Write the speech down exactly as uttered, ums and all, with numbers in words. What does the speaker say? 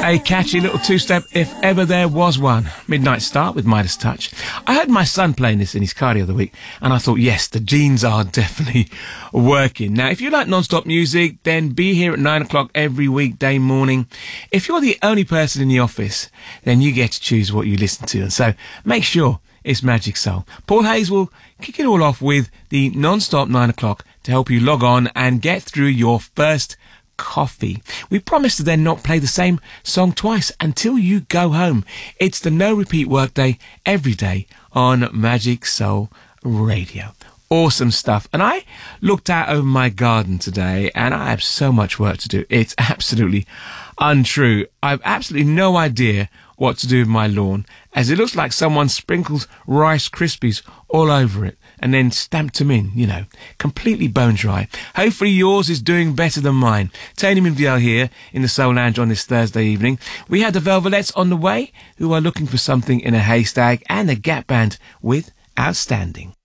A catchy little two-step if ever there was one. Midnight Start with Midas Touch. I heard my son playing this in his car the other week, and I thought, yes, the genes are definitely working. Now, if you like non-stop music, then be here at nine o'clock every weekday morning. If you're the only person in the office, then you get to choose what you listen to. And so make sure it's Magic Soul. Paul Hayes will kick it all off with the non-stop nine o'clock to help you log on and get through your first coffee. We promise to then not play the same song twice until you go home. It's the no repeat workday every day on Magic Soul Radio. Awesome stuff. And I looked out over my garden today and I have so much work to do. It's absolutely untrue. I've absolutely no idea what to do with my lawn, as it looks like someone sprinkled Rice Krispies all over it and then stamped them in, you know, completely bone dry. Hopefully yours is doing better than mine. Tony Minviel here in the Soul Lounge on this Thursday evening. We had the Velvelettes on the way, who are looking for something in a haystack, and the Gap Band with Outstanding.